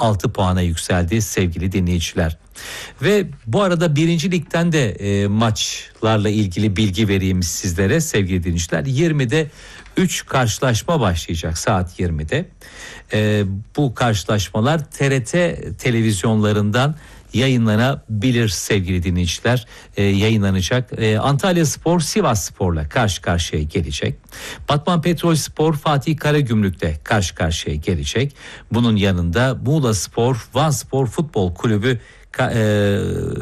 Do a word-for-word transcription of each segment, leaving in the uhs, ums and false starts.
altı puana yükseldi sevgili dinleyiciler. Ve bu arada birinci ligden de e, maçlarla ilgili bilgi vereyim sizlere sevgili dinleyiciler. yirmide üç karşılaşma başlayacak saat yirmide. E, bu karşılaşmalar T R T televizyonlarından yayınlanabilir sevgili dinleyiciler. E, yayınlanacak. E, Antalya Spor Sivas Spor'la karşı karşıya gelecek. Batman Petrol Spor Fatih Karagümrük'le karşı karşıya gelecek. Bunun yanında Muğla Spor Van Spor Futbol Kulübü ka- e,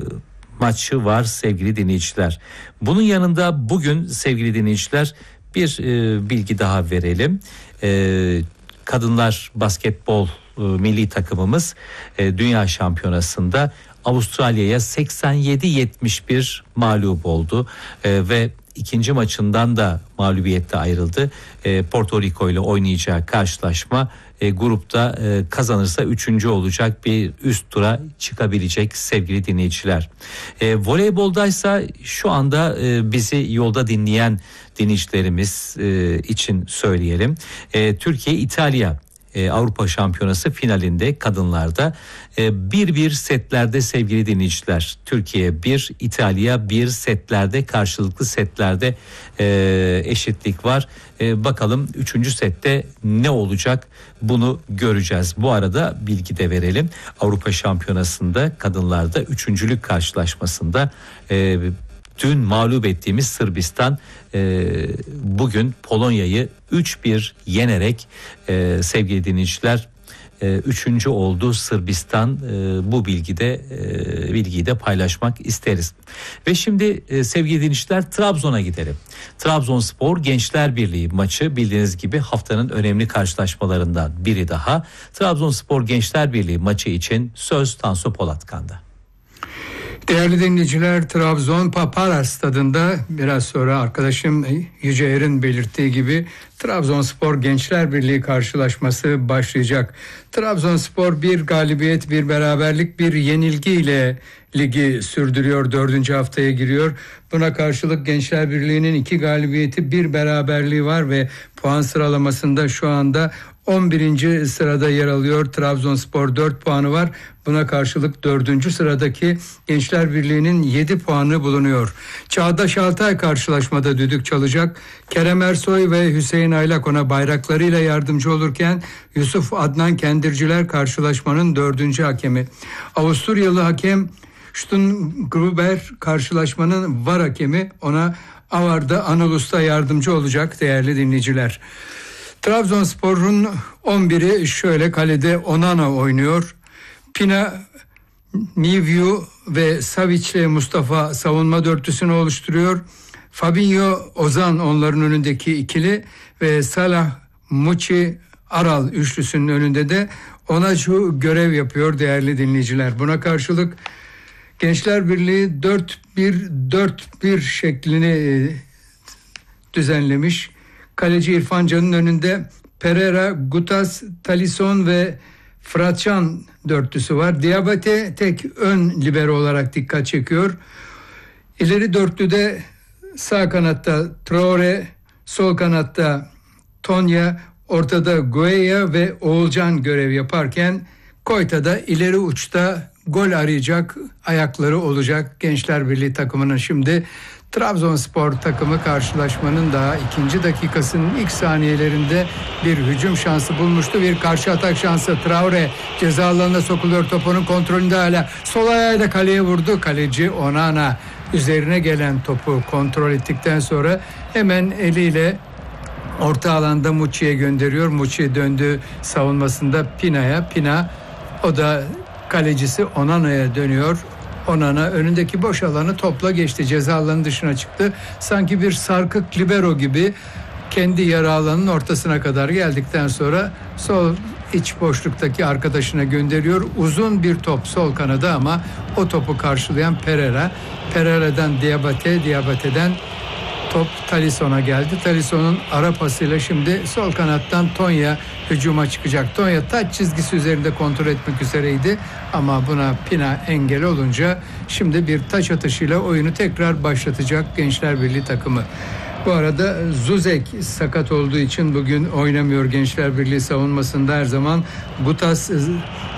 maçı var sevgili dinleyiciler. Bunun yanında bugün sevgili dinleyiciler bir e, bilgi daha verelim. E, kadınlar basketbol e, milli takımımız e, Dünya Şampiyonası'nda Avustralya'ya seksen yedi yetmiş bir mağlup oldu e, ve ikinci maçından da mağlubiyette ayrıldı. E, Porto Rico ile oynayacağı karşılaşma e, grupta e, kazanırsa üçüncü olacak, bir üst tura çıkabilecek sevgili dinleyiciler. E, voleyboldaysa şu anda e, bizi yolda dinleyen dinleyicilerimiz e, için söyleyelim. E, Türkiye İtalya E, Avrupa Şampiyonası finalinde kadınlarda e, bir bir setlerde sevgili dinleyiciler. Türkiye bir, İtalya bir setlerde, karşılıklı setlerde e, eşitlik var. E, bakalım üçüncü sette ne olacak, bunu göreceğiz. Bu arada bilgi de verelim. Avrupa Şampiyonası'nda kadınlarda üçüncülük karşılaşmasında e, dün mağlup ettiğimiz Sırbistan e, bugün Polonya'yı üç bir yenerek e, sevgili dinleyiciler e, üçüncü oldu Sırbistan. E, bu bilgide e, bilgiyi de paylaşmak isteriz. Ve şimdi e, sevgili dinleyiciler Trabzon'a gidelim. Trabzonspor Gençler Birliği maçı bildiğiniz gibi haftanın önemli karşılaşmalarından biri daha. Trabzonspor Gençler Birliği maçı için söz Tansu Polatkan'da. Değerli dinleyiciler, Trabzon Papara Stadı'nda biraz sonra arkadaşım Yüce Er'in belirttiği gibi Trabzonspor Gençler Birliği karşılaşması başlayacak. Trabzonspor bir galibiyet, bir beraberlik, bir yenilgiyle ligi sürdürüyor, dördüncü haftaya giriyor. Buna karşılık Gençler Birliği'nin iki galibiyeti, bir beraberliği var ve puan sıralamasında şu anda on birinci sırada yer alıyor. Trabzonspor dört puanı var. Buna karşılık dördüncü sıradaki Gençler Birliği'nin yedi puanı bulunuyor. Çağdaş Altay karşılaşmada düdük çalacak. Kerem Ersoy ve Hüseyin Aylak ona bayraklarıyla yardımcı olurken Yusuf Adnan Kendirciler karşılaşmanın dördüncü hakemi. Avusturyalı hakem Stungruber karşılaşmanın var hakemi. Ona Avar'da Anıl Usta yardımcı olacak değerli dinleyiciler. Trabzonspor'un on biri şöyle: kalede Onana oynuyor. Pina, Nivyu ve Savic'le Mustafa savunma dörtlüsünü oluşturuyor. Fabinho, Ozan onların önündeki ikili ve Salah, Muçi, Aral üçlüsünün önünde de Onaçu görev yapıyor değerli dinleyiciler. Buna karşılık Gençler Birliği dört bir dört bir şeklini düzenlemiş. Kaleci İrfan Can'ın önünde Pereira, Gutas, Talisson ve Fratcan dörtlüsü var. Diabate tek ön libero olarak dikkat çekiyor. İleri dörtlüde sağ kanatta Traore, sol kanatta Tonya, ortada Gueya ve Oğulcan görev yaparken Koyta'da ileri uçta gol arayacak ayakları olacak Gençler Birliği takımının. Şimdi Trabzonspor takımı karşılaşmanın daha ikinci dakikasının ilk saniyelerinde bir hücum şansı bulmuştu. Bir karşı atak şansı. Traore ceza alanına sokuluyor. Topunun kontrolünde hala. Sol ayağıyla kaleye vurdu. Kaleci Onana üzerine gelen topu kontrol ettikten sonra hemen eliyle orta alanda Muçi'ye gönderiyor. Muçi döndü savunmasında Pina'ya. Pina, o da kalecisi Onana'ya dönüyor. Onana önündeki boş alanı topla geçti. Ceza alanının dışına çıktı. Sanki bir sarkık libero gibi kendi yarı alanının ortasına kadar geldikten sonra sol iç boşluktaki arkadaşına gönderiyor. Uzun bir top sol kanada ama o topu karşılayan Pereira. Pereira'dan Diabate, Diabate'den top Talisson'a geldi. Talisson'un ara pasıyla şimdi sol kanattan Tonya hücuma çıkacak. Tonya taç çizgisi üzerinde kontrol etmek üzereydi ama buna Pina engel olunca şimdi bir taç atışıyla oyunu tekrar başlatacak Gençler Birliği takımı. Bu arada Zuzek sakat olduğu için bugün oynamıyor Gençler Birliği savunmasında. Her zaman Gutas